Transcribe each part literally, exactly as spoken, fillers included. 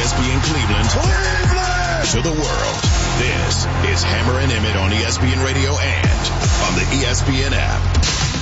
S P N Cleveland, Cleveland to the world. This is Hammer and Emmett on E S P N Radio and on the E S P N app.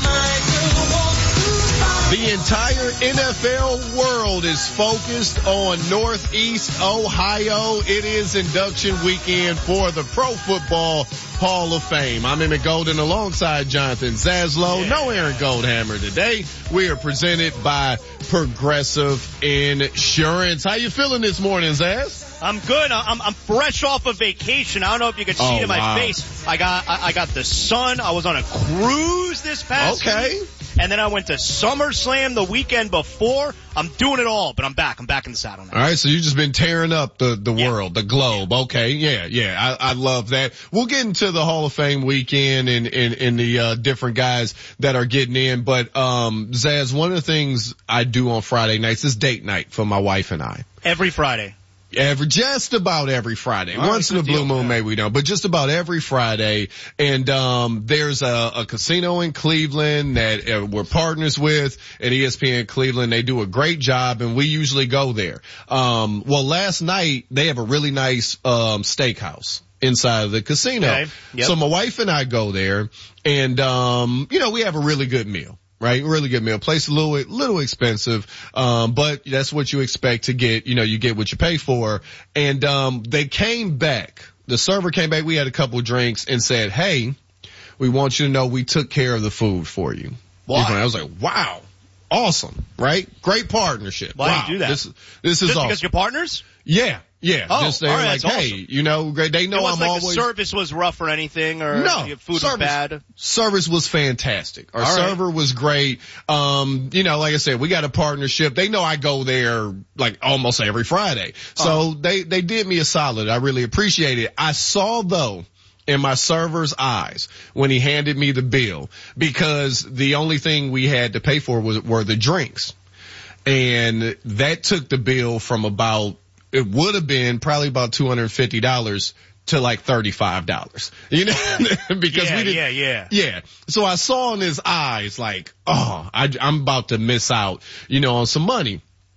The entire N F L world is focused on Northeast Ohio. It is induction weekend for the Pro Football Hall of Fame. I'm Emmett Golden alongside Jonathan Zaslow. Yeah. No Aaron Goldhammer today. We are presented by Progressive Insurance. How you feeling this morning, Zaz? I'm good. I'm I'm fresh off of vacation. I don't know if you can see oh, it in my wow. face. I got I, I got the sun. I was on a cruise this past okay. week. And then I went to SummerSlam the weekend before. I'm doing it all, but I'm back. I'm back in the saddle now. All right, so you've just been tearing up the, the yeah. world, the globe. Yeah. Okay, yeah, yeah, I, I love that. We'll get into the Hall of Fame weekend and, and, and the uh, different guys that are getting in. But, um, Zaz, one of the things I do on Friday nights is date night for my wife and I. Every Friday. Every, just about every Friday. All Once right, in a blue deal. moon, yeah. maybe we don't, but just about every Friday. And, um, there's a, a casino in Cleveland that uh, we're partners with at E S P N Cleveland. They do a great job and we usually go there. Um, well, last night they have a really nice, um, steakhouse inside of the casino. Okay. Yep. So my wife and I go there and, um, you know, we have a really good meal. Right, really good meal. Place a little, little expensive, um, but that's what you expect to get. You know, you get what you pay for. And um, they came back. The server came back. We had a couple of drinks and said, "Hey, we want you to know we took care of the food for you." Why? I was like, "Wow, awesome! Right, great partnership." Why wow. do you do that? This, this is Just awesome. because you're partners? Yeah. Yeah, oh, just they're all right, like, that's hey, awesome. you know, they know it I'm like always. The service was rough or anything, or no, your food service, was bad. Service was fantastic. Our all server right. was great. Um, you know, like I said, we got a partnership. They know I go there like almost every Friday, so oh. they they did me a solid. I really appreciate it. I saw though in my server's eyes when he handed me the bill because the only thing we had to pay for was were the drinks, and that took the bill from about. It would have been probably about two hundred fifty dollars to like thirty-five dollars, you know, because yeah, we didn't, yeah, yeah. yeah. So I saw in his eyes like, oh, I, I'm about to miss out, you know, on some money.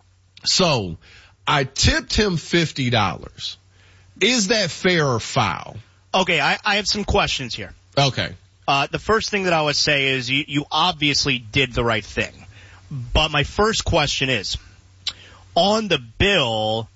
So I tipped him fifty dollars. Is that fair or foul? Okay, I, I have some questions here. Okay. Uh, the first thing that I would say is you, you obviously did the right thing. But my first question is, on the bill,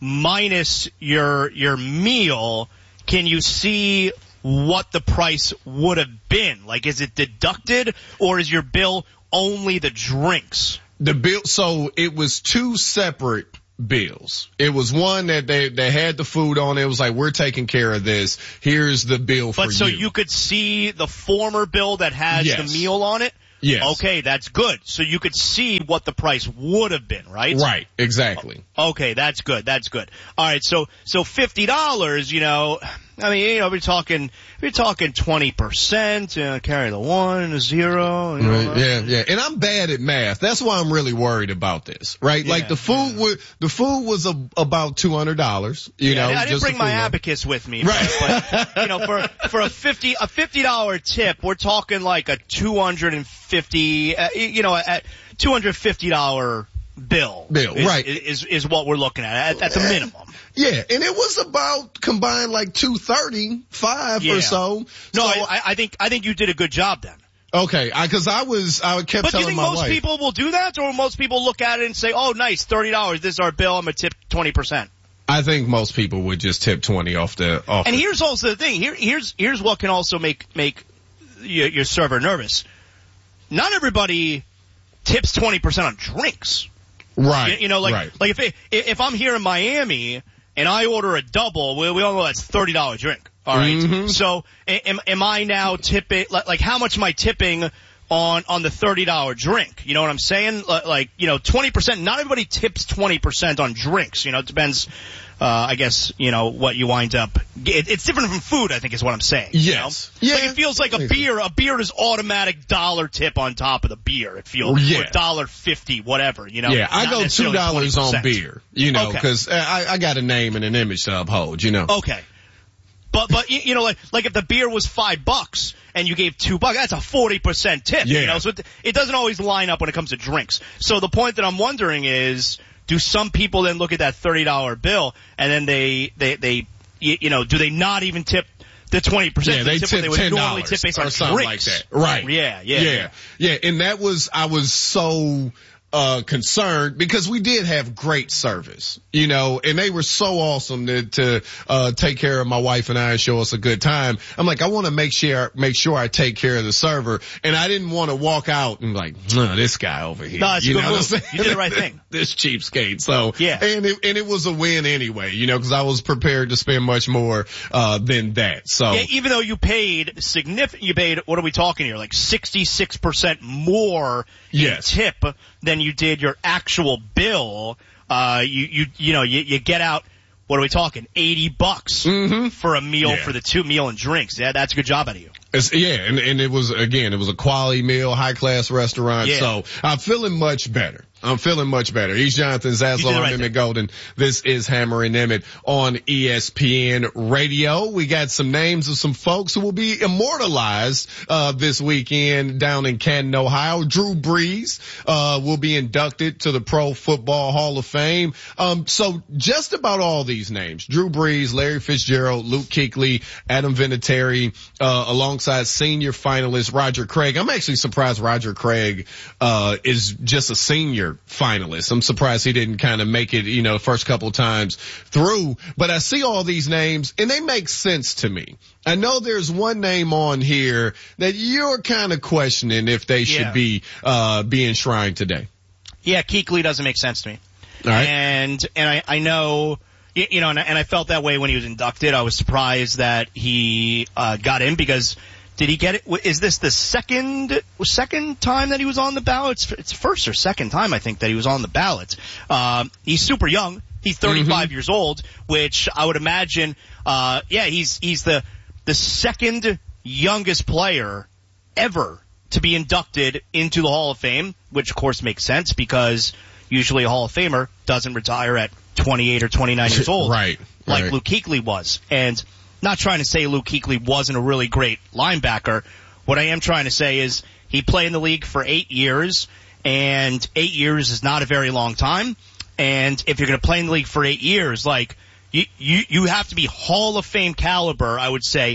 minus your your meal, can you see what the price would have been? Like, is it deducted, or is your bill only the drinks? The bill, so it was two separate bills. It was one that they they had the food on. It was like, we're taking care of this. Here's the bill for you. But so you could see the former bill that has yes. the meal on it? Yes. Okay, that's good. So you could see what the price would have been, right? Right, exactly. Okay, that's good. That's good. All right, so so fifty dollars, you know, I mean, you know, we're talking we're talking twenty percent, uh, carry the one, a zero, you know, right. Yeah, yeah. And I'm bad at math. That's why I'm really worried about this, right? Yeah, like the food yeah. was the food was a, about two hundred dollars, you yeah, know. I didn't just bring my abacus with me, right? But, you know, for for a fifty a fifty dollar tip, we're talking like a two hundred fifty, uh, you know, at two hundred fifty dollar bill. Bill, is, right? Is is what we're looking at at, at the minimum. Yeah, and it was about combined like two thirty-five yeah. or so. No, so, I, I think I think you did a good job then. Okay, I, cause I was, I kept but telling do you think my most wife. people will do that, or most people look at it and say, oh, nice, thirty dollars, this is our bill, I'm going to tip twenty percent? I think most people would just tip twenty off the, off And the, here's also the thing, Here, here's, here's what can also make, make your, your server nervous. Not everybody tips twenty percent on drinks. Right. You, you know, like, right. like if, it, if I'm here in Miami and I order a double, we, we all know that's thirty dollars drink. All right. Mm-hmm. So am, am I now tipping, like, how much am I tipping on, on the thirty dollar drink? You know what I'm saying? Like, you know, twenty percent, not everybody tips twenty percent on drinks. You know, it depends, uh, I guess, you know, what you wind up, it, it's different from food, I think is what I'm saying. Yes. You know? Yeah. Like it feels like a beer, a beer is automatic dollar tip on top of the beer. It feels, yeah. or dollar fifty, whatever, you know. Yeah, I Not go two dollars on twenty percent. beer, you know, Okay. cause I, I got a name and an image to uphold, you know. Okay. But, but, you know, like, like if the beer was five bucks and you gave two bucks, that's a forty percent tip. Yeah. You know, so it, it doesn't always line up when it comes to drinks. So the point that I'm wondering is, do some people then look at that thirty dollar bill and then they, they, they, you, you know, do they not even tip the twenty percent? Yeah, they tip, tip they would ten normally tip based or on something drinks. like that. Right. Yeah, yeah, yeah. Yeah. Yeah. And that was, I was so, uh, concerned because we did have great service, you know, and they were so awesome to, to, uh, take care of my wife and I and show us a good time. I'm like, I want to make sure, make sure I take care of the server. And I didn't want to walk out and like, oh, this guy over here. No, it's you a good know move. You did the right thing. This cheapskate. So, yeah. And it, and it was a win anyway, you know, cause I was prepared to spend much more, uh, than that. So. Yeah, even though you paid significant, you paid, what are we talking here? Like sixty-six percent more in yes. tip than you did your actual bill. Uh, you, you, you know, you, you get out, what are we talking? eighty bucks mm-hmm. for a meal yeah. for the two meal and drinks. Yeah, that's a good job out of you. It's, yeah, and, and it was, again, it was a quality meal, high class restaurant. Yeah. So I'm feeling much better. I'm feeling much better. He's Jonathan Zaslow. I'm right Emmett Golden. This is Hammer and Emmett on E S P N Radio. We got some names of some folks who will be immortalized, uh, this weekend down in Canton, Ohio. Drew Brees, uh, will be inducted to the Pro Football Hall of Fame. Um, so just about all these names, Drew Brees, Larry Fitzgerald, Luke Kuechly, Adam Vinatieri, uh, alongside senior finalist Roger Craig. I'm actually surprised Roger Craig, uh, is just a senior finalist. I'm surprised he didn't kind of make it, you know, first couple times through, but I see all these names and they make sense to me. I know there's one name on here that you're kind of questioning if they should yeah. be, uh, be enshrined today. Yeah, Kuechly doesn't make sense to me. All right. And, and I, I know, you know, and I, and I felt that way when he was inducted. I was surprised that he, uh, got in because did he get it? Is this the second second time that he was on the ballot? It's first or second time, I think, that he was on the ballot. Um, he's super young. He's thirty-five mm-hmm. years old, which I would imagine, uh, yeah, he's he's the the second youngest player ever to be inducted into the Hall of Fame, which of course makes sense because usually a Hall of Famer doesn't retire at twenty-eight or twenty-nine years old, right? Like right. Luke Kuechly was, and. Not trying to say Luke Kuechly wasn't a really great linebacker. What I am trying to say is he played in the league for eight years, and eight years is not a very long time. And if you're going to play in the league for eight years, like you, you, you have to be Hall of Fame caliber. I would say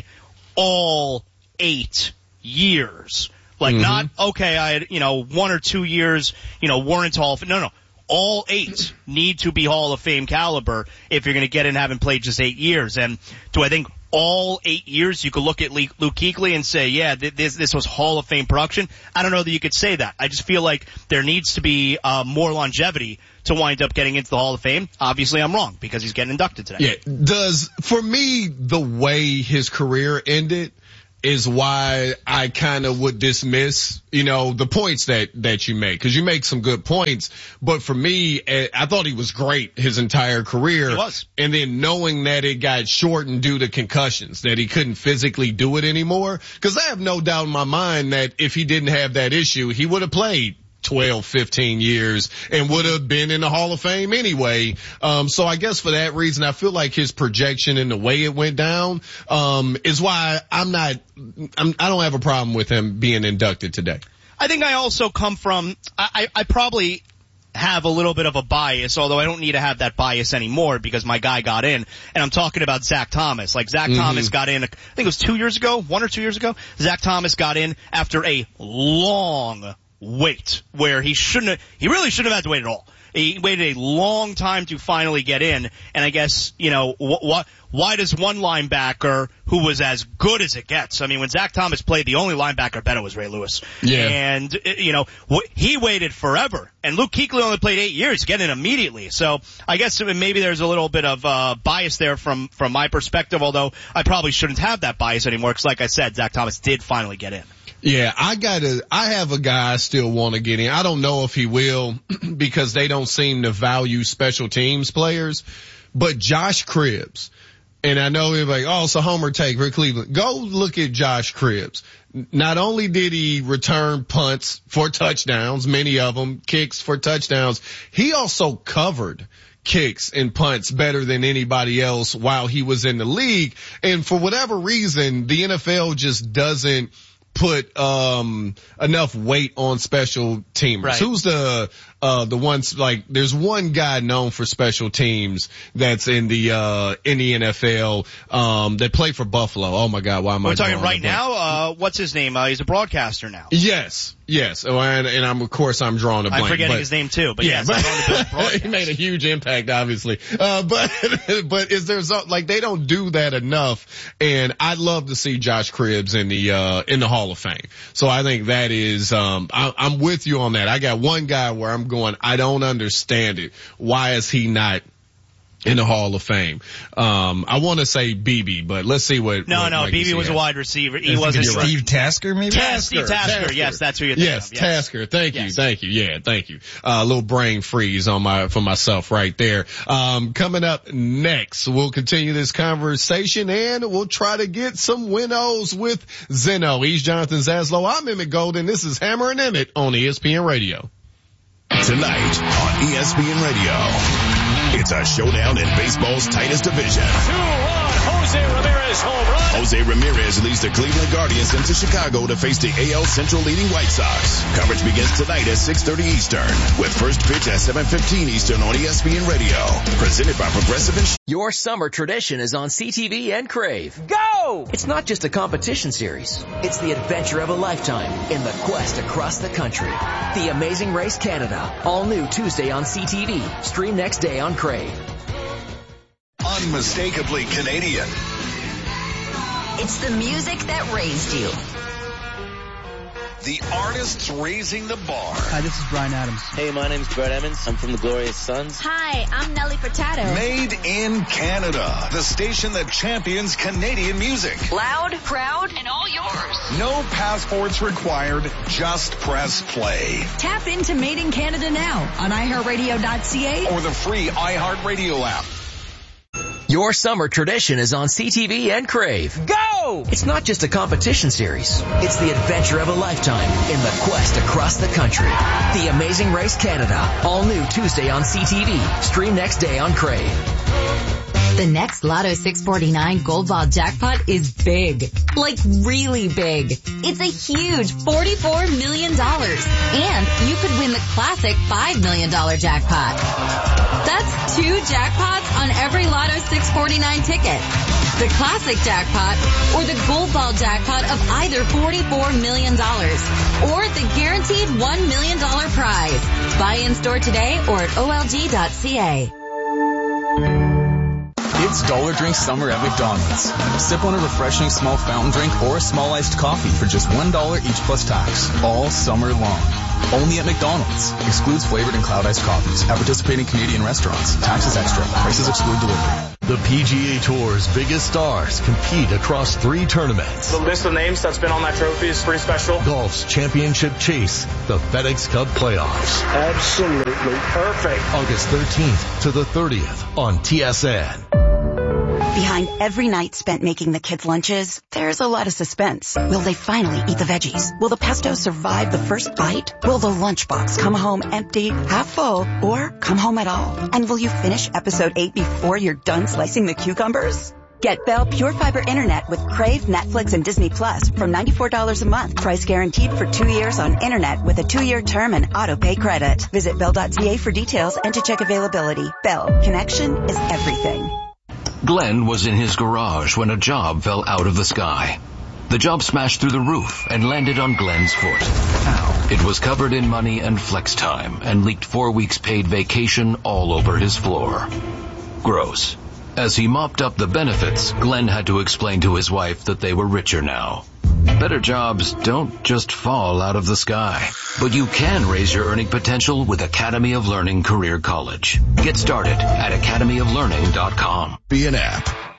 all eight years. Like mm-hmm. not okay. I had you know one or two years. You know warrant Hall of Fame. No, no. All eight need to be Hall of Fame caliber if you're going to get in having played just eight years. And do I think all eight years you could look at Luke Kuechly and say, yeah, this this was Hall of Fame production? I don't know that you could say that. I just feel like there needs to be uh, more longevity to wind up getting into the Hall of Fame. Obviously, I'm wrong because he's getting inducted today. Yeah, does for me the way his career ended is why I kind of would dismiss, you know, the points that, that you make. Cause you make some good points. But for me, I thought he was great his entire career. He was. And then knowing that it got shortened due to concussions, that he couldn't physically do it anymore. Cause I have no doubt in my mind that if he didn't have that issue, he would have played twelve, fifteen years and would have been in the Hall of Fame anyway. Um, so I guess for that reason, I feel like his projection and the way it went down, um, is why I'm not, I'm, I don't have a problem with him being inducted today. I think I also come from, I, I probably have a little bit of a bias, although I don't need to have that bias anymore because my guy got in, and I'm talking about Zach Thomas. Like Zach mm-hmm. Thomas got in, I think it was two years ago, one or two years ago. Zach Thomas got in after a long wait where he shouldn't have, he really shouldn't have had to wait at all. He waited a long time to finally get in, and I guess, you know, wh- wh- why does one linebacker who was as good as it gets? I mean, when Zach Thomas played, the only linebacker better was Ray Lewis. Yeah. And, you know, wh- he waited forever, and Luke Kuechly only played eight years, get in immediately. So I guess maybe there's a little bit of uh bias there from, from my perspective, although I probably shouldn't have that bias anymore, because like I said, Zach Thomas did finally get in. Yeah, I gotta, I have a guy I still want to get in. I don't know if he will because they don't seem to value special teams players, but Josh Cribbs. And I know he's like, oh, it's a homer take for Cleveland. Go look at Josh Cribbs. Not only did he return punts for touchdowns, many of them kicks for touchdowns, he also covered kicks and punts better than anybody else while he was in the league. And for whatever reason, the N F L just doesn't put um enough weight on special teamers. Right. Who's the uh, the ones like there's one guy known for special teams that's in the, uh, in the N F L, um, that played for Buffalo. Oh my God. Why am I We're talking right now? Uh, what's his name? Uh, he's a broadcaster now. Yes. Yes. Oh, and, and I'm, of course, I'm drawing a blank. I'm forgetting but, his name too, but yeah, yes, but, I'm on the broadcast. He made a huge impact, obviously. Uh, but, but is there so, like, they don't do that enough. And I'd love to see Josh Cribbs in the, uh, in the Hall of Fame. So I think that is, um, I, I'm with you on that. I got one guy where I'm going, I don't understand it. Why is he not in the Hall of Fame? Um, I want to say B B, but let's see what. No, what no, B B was has. a wide receiver. He wasn't Steve right. Tasker, maybe? Tasker, Steve Tasker. Tasker. Yes, that's who you're thinking yes, of. Yes, Tasker. Thank you, yes. thank you. Yeah, thank you. A uh, little brain freeze on my for myself right there. Um, coming up next, we'll continue this conversation and we'll try to get some winnows with Zeno. He's Jonathan Zaslow. I'm Emmett Golden. This is Hammer and Emmett on E S P N Radio. Tonight on E S P N Radio, it's a showdown in baseball's tightest division. two one, Jose Ramirez home run. Jose Ramirez leads the Cleveland Guardians into Chicago to face the A L Central leading White Sox. Coverage begins tonight at six thirty Eastern with first pitch at seven fifteen Eastern on E S P N Radio. Presented by Progressive Insurance. Your summer tradition is on C T V and Crave. Go! It's not just a competition series. It's the adventure of a lifetime in the quest across the country. The Amazing Race Canada. All new Tuesday on C T V. Stream next day on Crave. Unmistakably Canadian. It's the music that raised you. The artists raising the bar. Hi, this is Bryan Adams. Hey, my name's Brett Emmons. I'm from the Glorious Sons. Hi, I'm Nelly Furtado. Made in Canada. The station that champions Canadian music. Loud, proud, and all yours. No passports required. Just press play. Tap into Made in Canada now on i heart radio dot c a or the free iHeartRadio app. Your summer tradition is on C T V and Crave. Go! It's not just a competition series. It's the adventure of a lifetime in the quest across the country. The Amazing Race Canada. All new Tuesday on C T V. Stream next day on Crave. The next Lotto six forty-nine Gold Ball jackpot is big. Like really big. It's a huge forty-four million dollars. And you could win the classic five million dollars jackpot. That's two jackpots on every Lotto six forty-nine ticket. The classic jackpot or the Gold Ball jackpot of either forty-four million dollars or the guaranteed one million dollars prize. Buy in store today or at O L G dot C A. It's Dollar Drink Summer at McDonald's. Sip on a refreshing small fountain drink or a small iced coffee for just one dollar each plus tax. All summer long. Only at McDonald's. Excludes flavored and cloud iced coffees. At participating Canadian restaurants. Taxes extra. Prices exclude delivery. The P G A Tour's biggest stars compete across three tournaments. The list of names that's been on that trophy is pretty special. Golf's championship chase, the FedEx Cup playoffs. Absolutely perfect. August thirteenth to the thirtieth on T S N. Behind every night spent making the kids' lunches, there's a lot of suspense. Will they finally eat the veggies? Will the pesto survive the first bite? Will the lunchbox come home empty, half full, or come home at all? And will you finish episode eight before you're done slicing the cucumbers? Get Bell Pure Fiber Internet with Crave, Netflix, and Disney Plus from ninety-four dollars a month. Price guaranteed for two years on internet with a two-year term and auto-pay credit. Visit bell dot c a for details and to check availability. Bell, connection is everything. Glenn was in his garage when a job fell out of the sky. The job smashed through the roof and landed on Glenn's foot. How? It was covered in money and flex time and leaked four weeks paid vacation all over his floor. Gross. As he mopped up the benefits, Glenn had to explain to his wife that they were richer now. Better jobs don't just fall out of the sky, but you can raise your earning potential with Academy of Learning Career College. Get started at academy of learning dot com. Be an app.